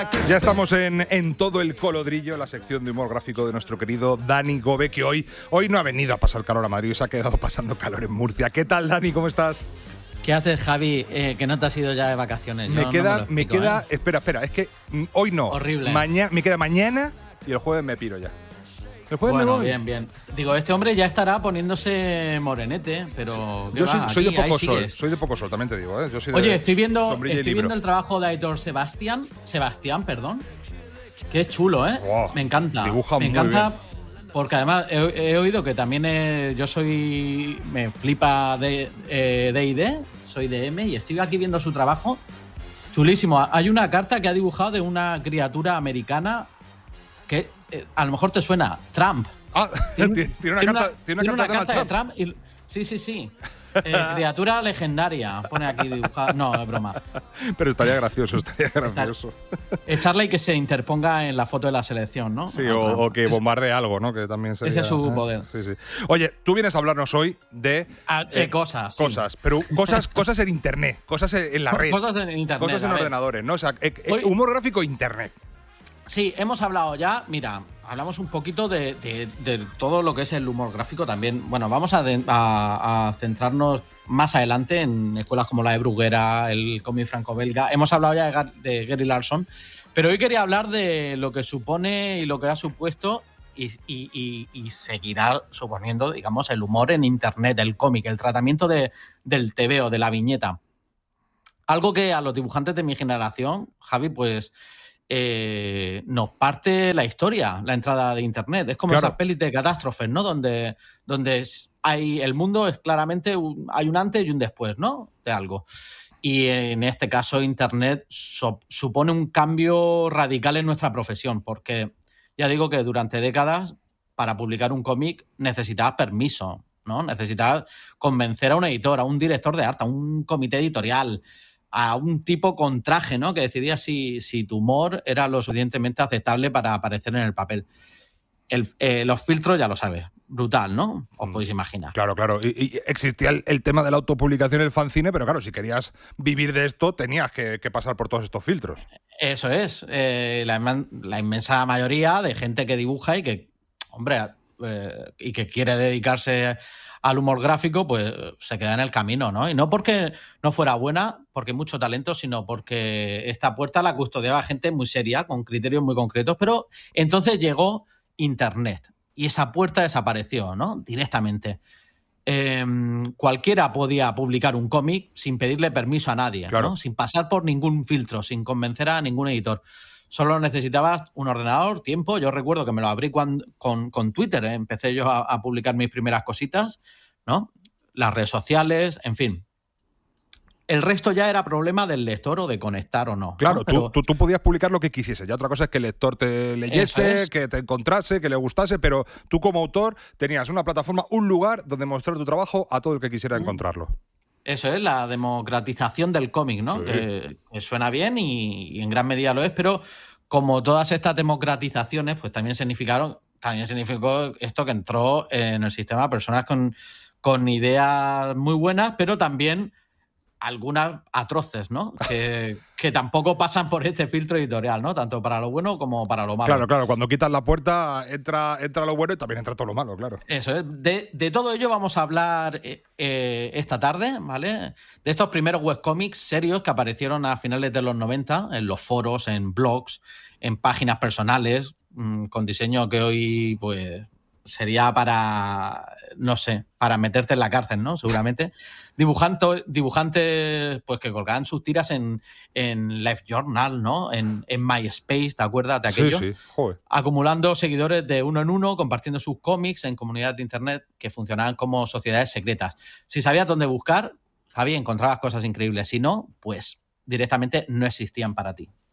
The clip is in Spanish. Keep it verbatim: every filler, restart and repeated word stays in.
Ya estamos en, en todo el colodrillo, la sección de humor gráfico de nuestro querido Dani Gobe, que hoy, hoy no ha venido a pasar calor a Madrid, se ha quedado pasando calor en Murcia. ¿Qué tal, Dani? ¿Cómo estás? ¿Qué haces, Javi, eh, que no te has ido ya de vacaciones? Me Yo queda, no me, me explico, queda, ¿eh? espera, espera, es que mm, hoy no. Horrible. Mañana, me queda mañana y el jueves me piro ya. El jueves Bueno, me voy. bien, bien. Digo, este hombre ya estará poniéndose morenete, pero… Yo ¿qué soy, va? soy Aquí, de poco ahí sol, sigues. soy de poco sol, también te digo, ¿eh? Yo soy de Oye, estoy viendo, sombrilla y estoy libro. viendo el trabajo de Aitor Sebastián, Sebastián, perdón. Qué chulo, ¿eh? Wow, me encanta. dibuja me muy encanta bien. porque además he, he oído que también eh, yo soy… Me flipa de eh, D y D, soy D M y estoy aquí viendo su trabajo. Chulísimo. Hay una carta que ha dibujado de una criatura americana que eh, a lo mejor te suena, Trump. Ah, tiene, tiene una tiene carta, tiene una tiene carta, una carta de de Trump. Trump. Y, sí, sí, sí. Eh, criatura legendaria. Pone aquí dibujada. No, es broma. Pero estaría gracioso, estaría gracioso. Echarle y que se interponga en la foto de la selección, ¿no? Sí, No, o, Trump. o que bombardee algo, ¿no? Que también sería, Ese es su ¿eh? poder. Sí, sí. Oye, tú vienes a hablarnos hoy de… Ah, eh, cosas, sí. Cosas, pero cosas, cosas en internet, cosas en la red. Cosas en internet. Cosas en a ver. ordenadores, ¿no? O sea, eh, eh, Hoy- humor gráfico internet. Sí, hemos hablado ya, mira, hablamos un poquito de, de- de todo lo que es el humor gráfico también. Bueno, vamos a, de- a- a centrarnos más adelante en escuelas como la de Bruguera, el cómic franco-belga. Hemos hablado ya de, Gar- de Gary Larson, pero hoy quería hablar de lo que supone y lo que ha supuesto y, y- y- y seguirá suponiendo, digamos, el humor en internet, el cómic, el tratamiento de- del tebeo, de la viñeta. Algo que a los dibujantes de mi generación, Javi, pues eh, nos parte la historia, la entrada de internet. Es como Claro. esas pelis de catástrofes, ¿no? Donde, donde es- hay, el mundo es claramente un, hay un antes y un después, ¿no? De algo. Y en este caso, internet so- supone un cambio radical en nuestra profesión, porque ya digo que durante décadas, para publicar un cómic necesitabas permiso, ¿no? Necesitabas convencer a un editor, a un director de arte, a un comité editorial, a un tipo con traje, ¿no? Que decidía si, si tu humor era lo suficientemente aceptable para aparecer en el papel. El- eh, los filtros, ya lo sabes, brutal, ¿no? Os Mm. podéis imaginar. Claro, claro. Y, y existía el, el tema de la autopublicación, el fanzine, pero claro, si querías vivir de esto, tenías que, que pasar por todos estos filtros. Eso es. eh, la, inmen- la inmensa mayoría de gente que dibuja y que, hombre, eh, y que quiere dedicarse al humor gráfico, pues se queda en el camino, ¿no? Y no porque no fuera buena, porque hay mucho talento, sino porque esta puerta la custodiaba gente muy seria, con criterios muy concretos, pero entonces llegó Internet y esa puerta desapareció, ¿no? Directamente. Eh, cualquiera podía publicar un cómic sin pedirle permiso a nadie, Claro. ¿no? Sin pasar por ningún filtro, sin convencer a ningún editor. Solo necesitabas un ordenador, tiempo. Yo recuerdo que me lo abrí cuando, con, con Twitter, ¿eh? Empecé yo a, a publicar mis primeras cositas, ¿no? Las redes sociales, en fin. El resto ya era problema del lector o de conectar o no. Claro, ¿no? tú, Pero tú, tú podías publicar lo que quisieses. Ya otra cosa es que el lector te Eso leyese, es. que te encontrase, que le gustase, pero tú como autor tenías una plataforma, un lugar donde mostrar tu trabajo a todo el que quisiera Mm. encontrarlo. Eso es la democratización del cómic, ¿no? Sí. Que, que suena bien y, y en gran medida lo es, pero como todas estas democratizaciones, pues también significaron, también significó esto que entró en el sistema personas con, con ideas muy buenas, pero también algunas atroces, ¿no? Que, que tampoco pasan por este filtro editorial, ¿no? Tanto para lo bueno como para lo malo. Claro, claro, cuando quitas la puerta entra, entra lo bueno y también entra todo lo malo, claro. Eso es. De, de todo ello vamos a hablar eh, eh, esta tarde, ¿vale? De estos primeros webcomics serios que aparecieron a finales de los noventa en los foros, en blogs, en páginas personales, mmm, con diseño que hoy, pues, sería para, no sé, para meterte en la cárcel, ¿no? Seguramente. Dibujanto, dibujantes, pues, que colgaban sus tiras en, en Life Journal, ¿no? En, en MySpace, ¿te acuerdas de aquello? Sí, sí, joder. Acumulando seguidores de uno en uno, compartiendo sus cómics en comunidades de internet que funcionaban como sociedades secretas. Si sabías dónde buscar, Javi, encontrabas cosas increíbles. Si no, pues directamente no existían para ti.